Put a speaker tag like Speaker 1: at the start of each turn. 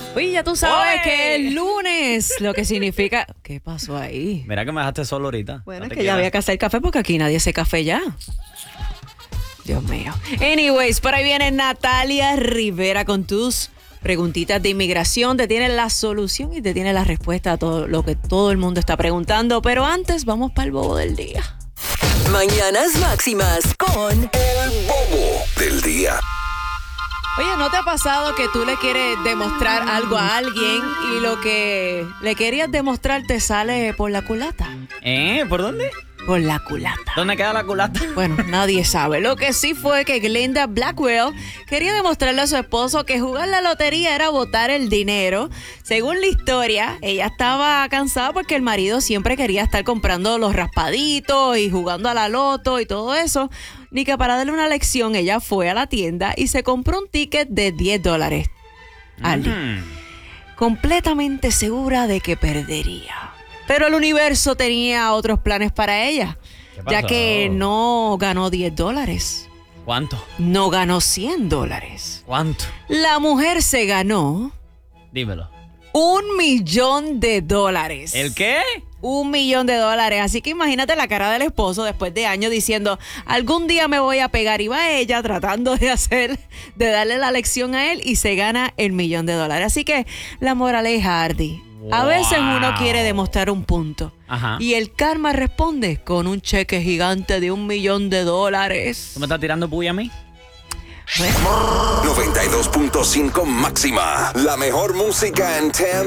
Speaker 1: Uy, ya tú sabes
Speaker 2: ¡Oye!
Speaker 1: que es lunes, lo que significa... ¿Qué pasó ahí?
Speaker 2: Mira que me dejaste solo ahorita.
Speaker 1: Bueno,
Speaker 2: No
Speaker 1: es
Speaker 2: te
Speaker 1: que ya
Speaker 2: quieras.
Speaker 1: había que hacer café porque aquí nadie hace café ya. Dios mío. Anyways, por ahí viene Natalia Rivera con tus preguntitas de inmigración. Te tiene la solución y te tiene la respuesta a todo lo que todo el mundo está preguntando. Pero antes, vamos para el bobo del día.
Speaker 3: Mañanas Máximas con
Speaker 4: El bobo del día.
Speaker 1: Oye, ¿no te ha pasado que tú le quieres demostrar algo a alguien y lo que le querías demostrar te sale por la culata?
Speaker 2: ¿Por dónde?
Speaker 1: Por la culata.
Speaker 2: ¿Dónde queda la culata?
Speaker 1: Bueno, nadie sabe. Lo que sí fue que Glenda Blackwell quería demostrarle a su esposo que jugar la lotería era botar el dinero. Según la historia, ella estaba cansada porque el marido siempre quería estar comprando los raspaditos y jugando a la loto y todo eso. Ni que para darle una lección, ella fue a la tienda y se compró un ticket de $10. Ali, completamente segura de que perdería. Pero el universo tenía otros planes para ella,
Speaker 2: ¿Qué
Speaker 1: ya
Speaker 2: pasó?
Speaker 1: que no ganó $10,
Speaker 2: ¿Cuánto?
Speaker 1: no ganó $100.
Speaker 2: ¿Cuánto?
Speaker 1: La mujer se ganó
Speaker 2: Dímelo.
Speaker 1: $1,000,000.
Speaker 2: ¿El qué?
Speaker 1: $1,000,000. Así que imagínate la cara del esposo después de años diciendo, algún día me voy a pegar. Y va ella tratando de darle la lección a él y se gana el $1,000,000. Así que la moraleja, Ardi, a veces uno quiere demostrar un punto.
Speaker 2: Ajá.
Speaker 1: Y el karma responde con un cheque gigante de $1,000,000.
Speaker 2: ¿Tú me estás tirando puya a mí?
Speaker 4: 92.5 máxima. La mejor música en Tampa.